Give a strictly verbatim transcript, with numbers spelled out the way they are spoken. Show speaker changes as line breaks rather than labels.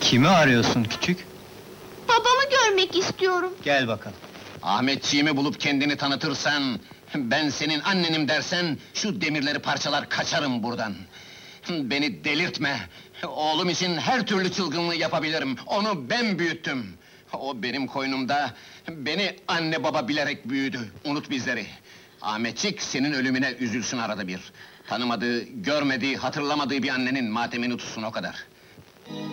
Kimi arıyorsun küçük?
Babamı görmek istiyorum.
Gel bakalım.
Ahmetciğimi bulup kendini tanıtırsan, ben senin annenim dersen, şu demirleri parçalar kaçarım buradan. Beni delirtme! Oğlum için her türlü çılgınlığı yapabilirim, onu ben büyüttüm! O benim koynumda, beni anne baba bilerek büyüdü, unut bizleri! Ahmetçik senin ölümüne üzülsün arada bir. Tanımadığı, görmediği, hatırlamadığı bir annenin matemini tutsun o kadar.